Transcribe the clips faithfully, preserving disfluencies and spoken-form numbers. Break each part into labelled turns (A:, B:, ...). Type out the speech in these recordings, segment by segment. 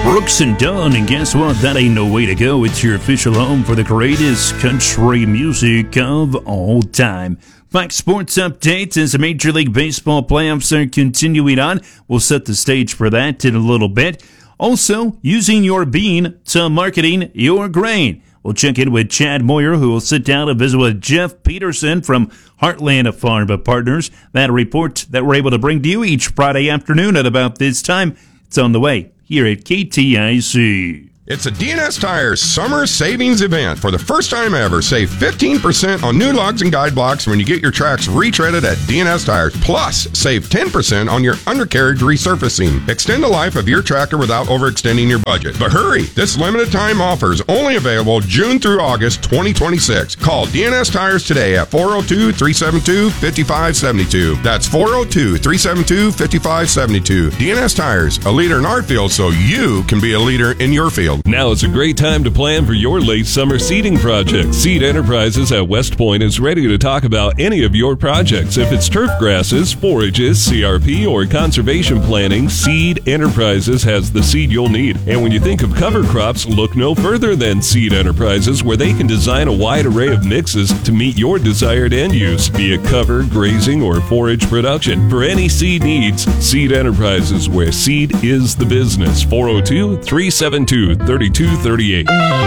A: Brooks and Dunn, and guess what? That ain't no way to go. It's your official home for the greatest country music of all time. Fox Sports updates as the Major League Baseball playoffs are continuing on. We'll set the stage for that in a little bit. Also, using your bean to marketing your grain. We'll check in with Chad Moyer, who will sit down and visit with Jeff Peterson from Heartland Farm Partners. That report that we're able to bring to you each Friday afternoon at about this time. It's on the way here at K T I C.
B: It's a D N S Tires summer savings event. For the first time ever, save fifteen percent on new lugs and guide blocks when you get your tracks retreaded at D N S Tires. Plus, save ten percent on your undercarriage resurfacing. Extend the life of your tractor without overextending your budget. But hurry! This limited time offer is only available June through August twenty twenty-six. Call D N S Tires today at four oh two, three seven two, five five seven two. That's four oh two, three seven two, five five seven two. D N S Tires, a leader in our field so you can be a leader in your field.
C: Now is a great time to plan for your late summer seeding project. Seed Enterprises at West Point is ready to talk about any of your projects. If it's turf grasses, forages, C R P, or conservation planning, Seed Enterprises has the seed you'll need. And when you think of cover crops, look no further than Seed Enterprises, where they can design a wide array of mixes to meet your desired end use, be it cover, grazing, or forage production. For any seed needs, Seed Enterprises, where seed is the business. four oh two, three seven two, three two thirty-eight.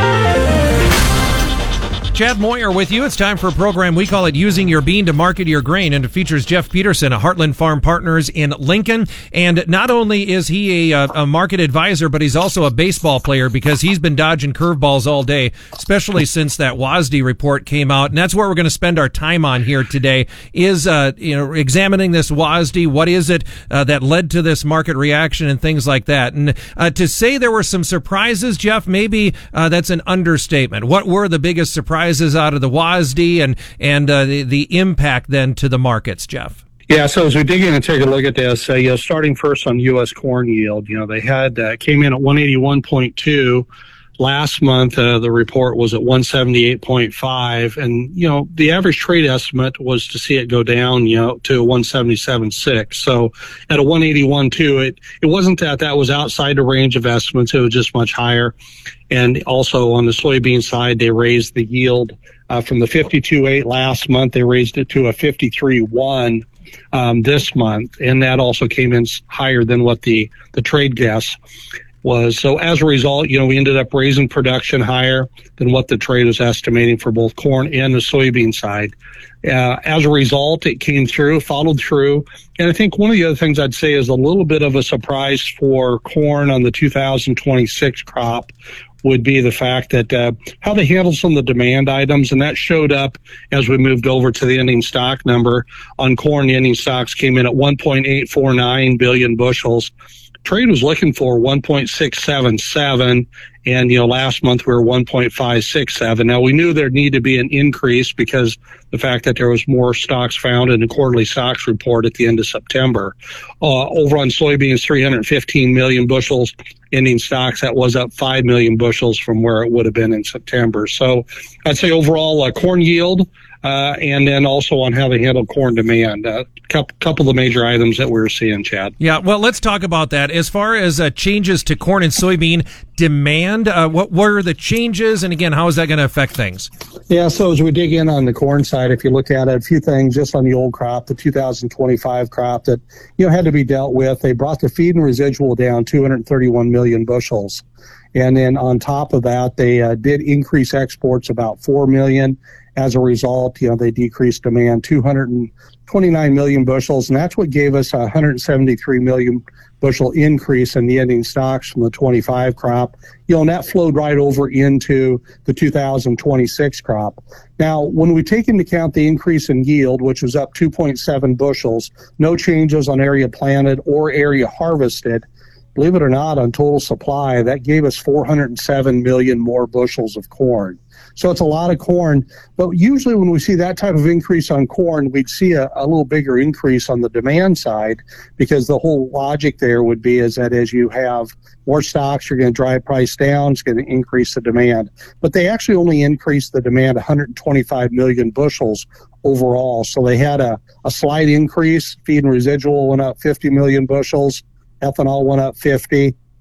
D: Chad Moyer with you. It's time for a program. We call it Using Your Bean to Market Your Grain, and it features Jeff Peterson of Heartland Farm Partners in Lincoln. And not only is he a, a market advisor, but he's also a baseball player because he's been dodging curveballs all day, especially since that W A S D report came out. And that's what we're going to spend our time on here today is, uh, you know, examining this W A S D. What is it uh, that led to this market reaction and things like that? And uh, to say there were some surprises, Jeff, maybe uh, that's an understatement. What were the biggest surprises out of the W A S D and and uh, the, the impact then to the markets, Jeff?
E: Yeah, so as we dig in and take a look at this, uh, you know, starting first on U S corn yield, you know, they had uh, came in at one eighty-one point two. Last month, uh, the report was at one seventy-eight point five, and you know the average trade estimate was to see it go down, you know, to one seventy-seven point six. So at a one eighty-one point two, it it wasn't that that was outside the range of estimates; it was just much higher. And also on the soybean side, they raised the yield uh, from the fifty-two point eight last month. They raised it to a fifty-three point one um, this month, and that also came in higher than what the the trade guess was. So as a result, you know, we ended up raising production higher than what the trade was estimating for both corn and the soybean side. Uh, as a result, it came through, followed through. And I think one of the other things I'd say is a little bit of a surprise for corn on the two thousand twenty-six crop would be the fact that uh, how they handled some of the demand items, and that showed up as we moved over to the ending stock number. On corn, the ending stocks came in at one point eight four nine billion bushels. Trade was looking for one point six seven seven, and you know last month we were one point five six seven. Now we knew there'd need to be an increase because the fact that there was more stocks found in the quarterly stocks report at the end of September. Uh, over on soybeans, three hundred fifteen million bushels ending stocks. That was up five million bushels from where it would have been in September. So I'd say overall uh, corn yield. Uh, and then also on how they handle corn demand. A uh, couple, couple of the major items that we were seeing, Chad.
D: Yeah, well, let's talk about that. As far as uh, changes to corn and soybean demand, uh, what were the changes? And again, how is that going to affect things?
E: Yeah, so as we dig in on the corn side, if you look at it, a few things just on the old crop, the two thousand twenty-five crop that, you know, had to be dealt with. They brought the feed and residual down two hundred thirty-one million bushels. And then on top of that, they uh, did increase exports about four million. As a result, you know, they decreased demand two hundred twenty-nine million bushels, and that's what gave us a one hundred seventy-three million bushel increase in the ending stocks from the twenty-five crop. You know, and that flowed right over into the two thousand twenty-six crop. Now, when we take into account the increase in yield, which was up two point seven bushels, no changes on area planted or area harvested, believe it or not, on total supply, that gave us four hundred seven million more bushels of corn. So it's a lot of corn, but usually when we see that type of increase on corn, we'd see a, a little bigger increase on the demand side, because the whole logic there would be is that as you have more stocks, you're going to drive price down, it's going to increase the demand. But they actually only increased the demand one hundred twenty-five million bushels overall. So they had a, a slight increase. Feed and residual went up fifty million bushels. Ethanol went up fifty.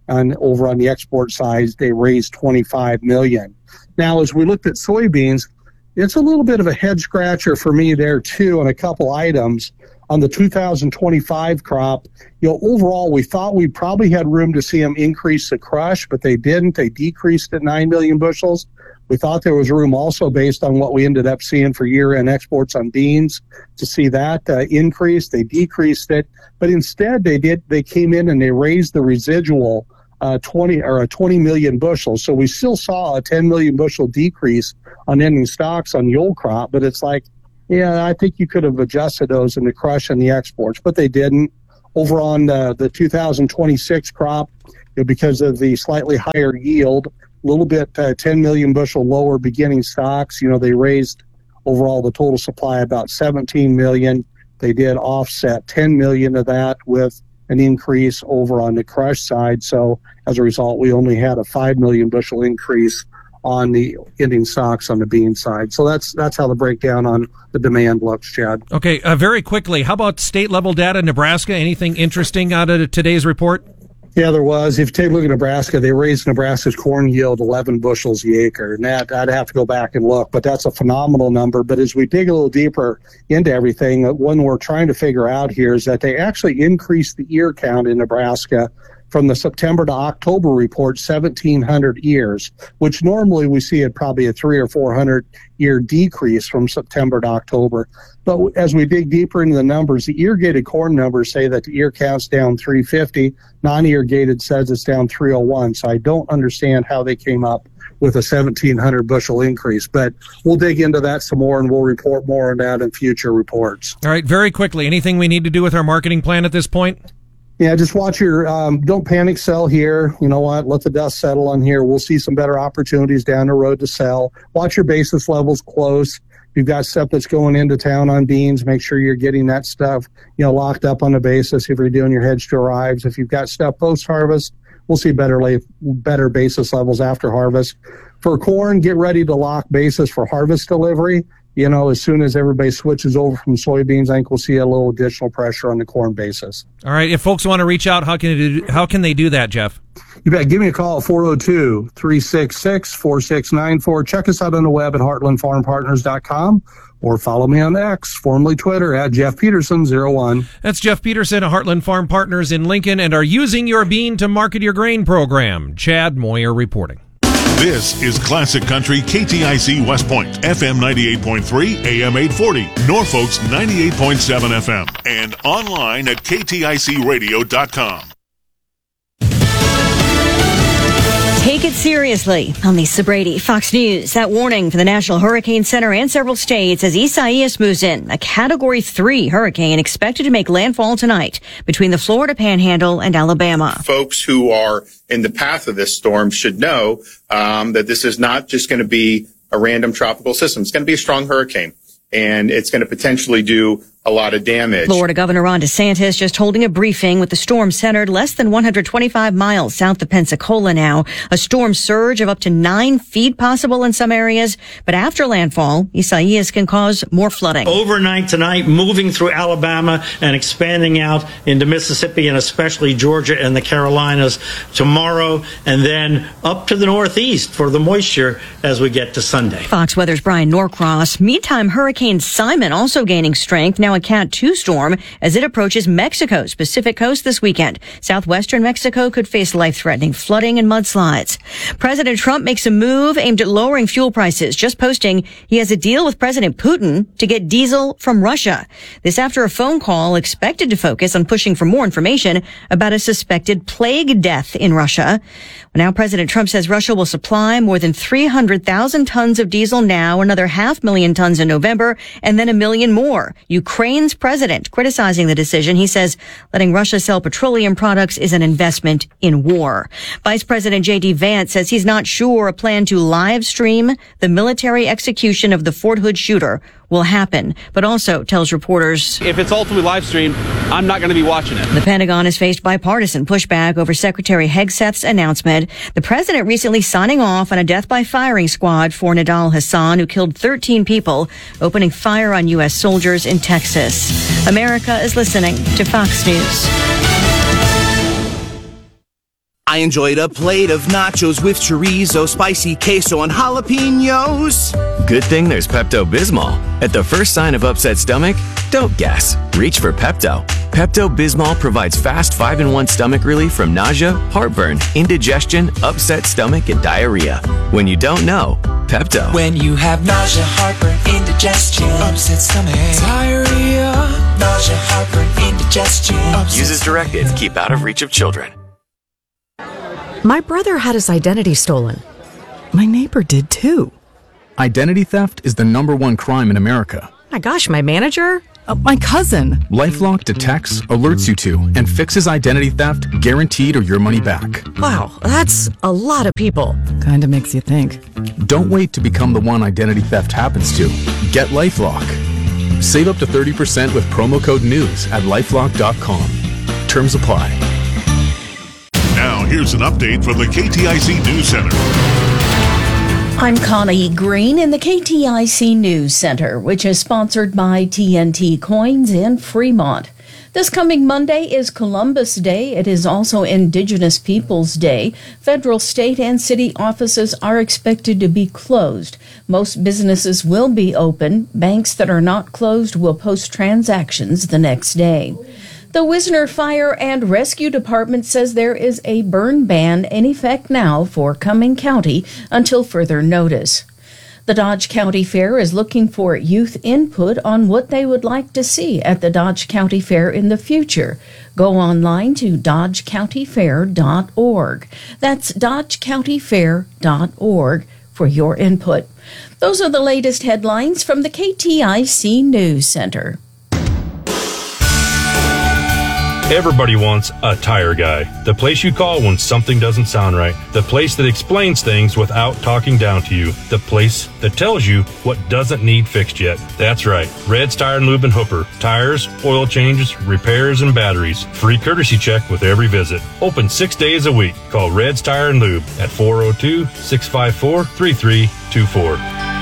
E: And over on the export side, they raised twenty-five million dollars. Now, as we looked at soybeans, it's a little bit of a head scratcher for me there too on a couple items. On the two thousand twenty-five crop, you know, overall, we thought we probably had room to see them increase the crush, but they didn't. They decreased at nine million bushels. We thought there was room also based on what we ended up seeing for year-end exports on beans to see that uh, increase. They decreased it, but instead they did. They came in and they raised the residual uh, twenty or a twenty million bushels. So we still saw a ten million bushel decrease on ending stocks on the old crop, but it's like, yeah, I think you could have adjusted those in the crush and the exports, but they didn't. Over on the, the two thousand twenty-six crop, you know, because of the slightly higher yield, a little bit uh, ten million bushel lower beginning stocks, you know, they raised overall the total supply about seventeen million. They did offset ten million of that with an increase over on the crush side. So as a result, we only had a five million bushel increase on the ending stocks on the bean side. So that's that's how the breakdown on the demand looks, Chad.
D: Okay, uh, very quickly, how about state-level data in Nebraska? Anything interesting out of today's report?
E: Yeah, there was. If you take a look at Nebraska, they raised Nebraska's corn yield eleven bushels the acre. And that, I'd have to go back and look, but that's a phenomenal number. But as we dig a little deeper into everything, one we're trying to figure out here is that they actually increased the ear count in Nebraska from the September to October report, seventeen hundred ears, which normally we see at probably a three or four hundred ear decrease from September to October. But as we dig deeper into the numbers, the irrigated corn numbers say that the ear count's down three fifty. Non-irrigated says it's down three oh one. So I don't understand how they came up with a seventeen hundred bushel increase. But we'll dig into that some more, and we'll report more on that in future reports.
D: All right, very quickly, anything we need to do with our marketing plan at this point?
E: Yeah, just watch your, um, don't panic sell here. You know what? Let the dust settle on here. We'll see some better opportunities down the road to sell. Watch your basis levels close. If you've got stuff that's going into town on beans, make sure you're getting that stuff, you know, locked up on the basis if you're doing your hedge to arrives. If you've got stuff post-harvest, we'll see better, la- better basis levels after harvest. For corn, get ready to lock basis for harvest delivery. You know, as soon as everybody switches over from soybeans, I think we'll see a little additional pressure on the corn basis.
D: All right. If folks want to reach out, how can they do, how can they do that, Jeff?
E: You bet. Give me a call at four oh two, three six six, four six nine four. Check us out on the web at heartland farm partners dot com or follow me on X, formerly Twitter, at Jeff Peterson zero one.
D: That's Jeff Peterson of Heartland Farm Partners in Lincoln and our Using Your Bean to Market Your Grain program. Chad Moyer reporting.
F: This is Classic Country K T I C West Point, F M ninety-eight point three, A M eight forty, Norfolk's ninety-eight point seven F M, and online at K T I C radio dot com.
G: Take it seriously. I'm Lisa Brady, Fox News. That warning for the National Hurricane Center and several states as Isaias moves in. A Category three hurricane expected to make landfall tonight between the Florida Panhandle and Alabama.
H: Folks who are in the path of this storm should know um, that this is not just going to be a random tropical system. It's going to be a strong hurricane, and it's going to potentially do a lot of damage.
G: Florida Governor Ron DeSantis just holding a briefing with the storm centered less than one hundred twenty-five miles south of Pensacola now. A storm surge of up to nine feet possible in some areas. But after landfall, Isaias can cause more flooding.
I: Overnight tonight, moving through Alabama and expanding out into Mississippi and especially Georgia and the Carolinas tomorrow, and then up to the northeast for the moisture as we get to Sunday.
G: Fox Weather's Brian Norcross. Meantime, Hurricane Simon also gaining strength. Now a Cat two storm as it approaches Mexico's Pacific coast this weekend. Southwestern Mexico could face life-threatening flooding and mudslides. President Trump makes a move aimed at lowering fuel prices, just posting he has a deal with President Putin to get diesel from Russia. This after a phone call expected to focus on pushing for more information about a suspected plague death in Russia. Now President Trump says Russia will supply more than three hundred thousand tons of diesel now, another half million tons in November, and then a million more. Ukraine's president criticizing the decision. He says letting Russia sell petroleum products is an investment in war. Vice President J D Vance says he's not sure a plan to live stream the military execution of the Fort Hood shooter will happen, but also tells reporters,
J: if it's ultimately live streamed, I'm not going to be watching it.
G: The Pentagon has faced bipartisan pushback over Secretary Hegseth's announcement. The president recently signing off on a death by firing squad for Nidal Hasan, who killed thirteen people, opening fire on U S soldiers in Texas. America is listening to Fox News.
K: I I enjoyed a plate of nachos with chorizo, spicy queso, and jalapenos.
L: Good thing there's Pepto-Bismol. At the first sign of upset stomach, don't guess. Reach for Pepto. Pepto-Bismol provides fast five in one stomach relief from nausea, heartburn, indigestion, upset stomach, and diarrhea. When you don't know, Pepto.
M: When you have nausea, heartburn, indigestion, upset stomach, diarrhea, nausea, heartburn, indigestion.
L: Use as directed. Keep out of reach of children.
N: My brother had his identity stolen. My neighbor did too.
O: Identity theft is the number one crime in America.
N: My gosh, my manager? Uh, my cousin.
O: LifeLock detects, alerts you to, and fixes identity theft, guaranteed or your money back.
N: Wow, that's a lot of people. Kinda makes you think.
O: Don't wait to become the one identity theft happens to. Get LifeLock. Save up to thirty percent with promo code NEWS at lifelock dot com. Terms apply.
F: Now, here's an update from the K T I C News Center.
P: I'm Connie Green in the K T I C News Center, which is sponsored by T N T Coins in Fremont. This coming Monday is Columbus Day. It is also Indigenous Peoples Day. Federal, state, and city offices are expected to be closed. Most businesses will be open. Banks that are not closed will post transactions the next day. The Wisner Fire and Rescue Department says there is a burn ban in effect now for Cumming County until further notice. The Dodge County Fair is looking for youth input on what they would like to see at the Dodge County Fair in the future. Go online to dodge county fair dot org. That's dodge county fair dot org for your input. Those are the latest headlines from the K T I C News Center.
Q: Everybody wants a tire guy. The place you call when something doesn't sound right. The place that explains things without talking down to you. The place that tells you what doesn't need fixed yet. That's right. Red's Tire and Lube in Hooper. Tires, oil changes, repairs, and batteries. Free courtesy check with every visit. Open six days a week. Call Red's Tire and Lube at four oh two, six five four, three three two four.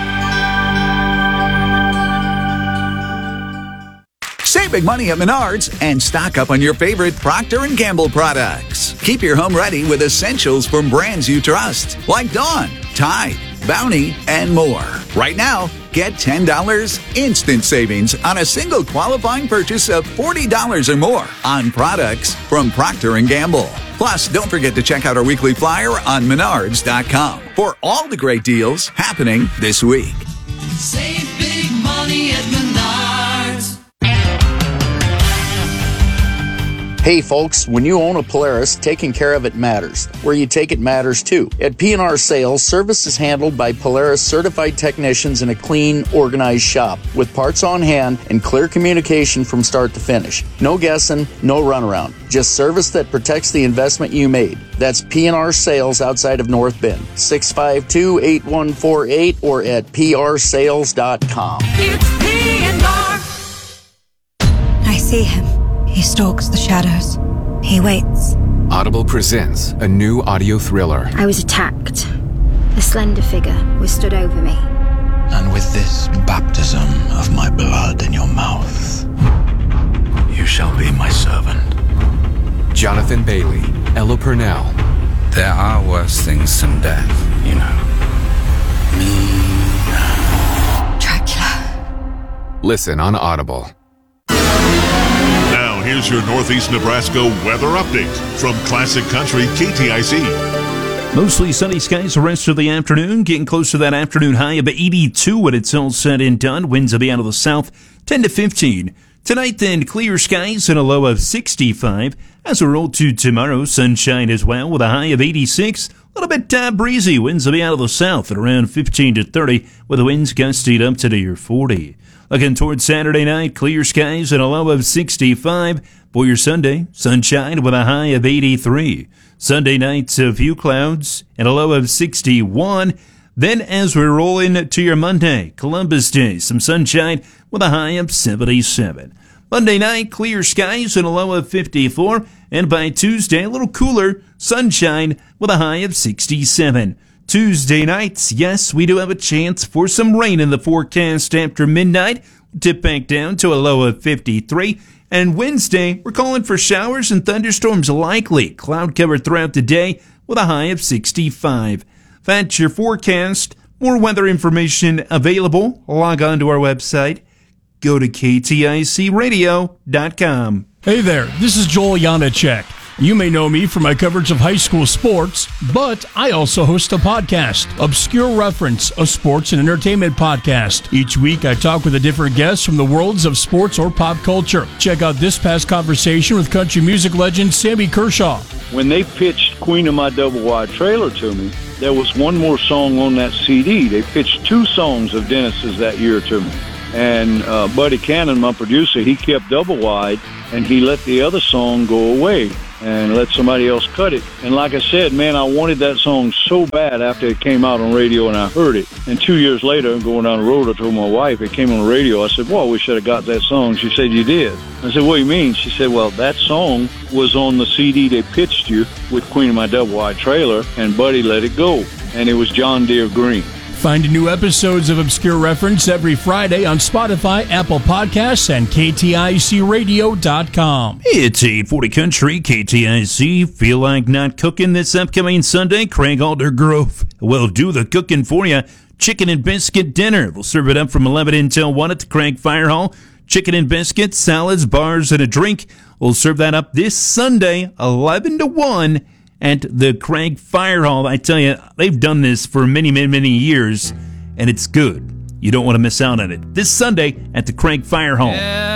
R: Save big money at Menards and stock up on your favorite Procter and Gamble products. Keep your home ready with essentials from brands you trust, like Dawn, Tide, Bounty, and more. Right now, get ten dollars instant savings on a single qualifying purchase of forty dollars or more on products from Procter and Gamble. Plus, don't forget to check out our weekly flyer on menards dot com for all the great deals happening this week.
M: Save big money at Menards.
S: Hey folks, when you own a Polaris, taking care of it matters. Where you take it matters too. At P and R Sales, service is handled by Polaris certified technicians in a clean, organized shop with parts on hand and clear communication from start to finish. No guessing, no runaround. Just service that protects the investment you made. That's P and R Sales outside of North Bend. six five two, eight one four eight or at p r sales dot com.
M: It's P and R.
T: I see him. He stalks the shadows. He waits.
U: Audible presents a new audio thriller.
V: I was attacked. A slender figure was stood over me.
W: And with this baptism of my blood in your mouth, you shall be my servant.
U: Jonathan Bailey, Ella Purnell.
W: There are worse things than death, you know. Me.
T: Dracula.
U: Listen on Audible.
F: Now, here's your Northeast Nebraska weather update from Classic Country K T I C.
A: Mostly sunny skies the rest of the afternoon, getting close to that afternoon high of eighty-two when it's all said and done. Winds will be out of the south, ten to fifteen. Tonight, then, clear skies and a low of sixty-five. As we roll to tomorrow, sunshine as well with a high of eighty-six. A little bit uh, breezy. Winds will be out of the south at around fifteen to thirty, with the winds gusting up to near forty. Looking towards Saturday night, clear skies and a low of sixty-five. For your Sunday, sunshine with a high of eighty-three. Sunday night, a few clouds and a low of sixty-one. Then as we roll into your Monday, Columbus Day, some sunshine with a high of seventy-seven. Monday night, clear skies and a low of fifty-four. And by Tuesday, a little cooler, sunshine with a high of sixty-seven. Tuesday nights, yes, we do have a chance for some rain in the forecast after midnight. Dip back down to a low of fifty-three. And Wednesday, we're calling for showers and thunderstorms likely. Cloud cover throughout the day with a high of sixty-five. That's your forecast. More weather information available. Log on to our website. Go to K T I C radio dot com.
B: Hey there, this is Joel Janacek. You may know me for my coverage of high school sports, but I also host a podcast, Obscure Reference, a sports and entertainment podcast. Each week, I talk with a different guest from the worlds of sports or pop culture. Check out this past conversation with country music legend Sammy Kershaw.
C: When they pitched Queen of My Double Wide Trailer to me, there was one more song on that C D. They pitched two songs of Dennis's that year to me. And uh, Buddy Cannon, my producer, he kept Double Wide, and he let the other song go away and let somebody else cut it. And like I said, man, I wanted that song so bad after it came out on radio and I heard it. And two years later, going down the road, I told my wife, it came on the radio. I said, well, we should have got that song. She said, you did. I said, what do you mean? She said, well, that song was on the C D they pitched you with Queen of My Double Wide Trailer, and Buddy let it go. And it was John Deere Green.
B: Find new episodes of Obscure Reference every Friday on Spotify, Apple Podcasts, and K T I C radio dot com.
A: It's eight forty Country, K T I C. Feel like not cooking this upcoming Sunday? Craig Aldergrove will do the cooking for you. Chicken and biscuit dinner. We'll serve it up from eleven until one at the Craig Fire Hall. Chicken and biscuits, salads, bars, and a drink. We'll serve that up this Sunday, eleven to one. At the Craig Fire Hall. I tell you, they've done this for many, many, many years, and it's good. You don't want to miss out on it. This Sunday at the Craig Fire Hall.
D: Yeah.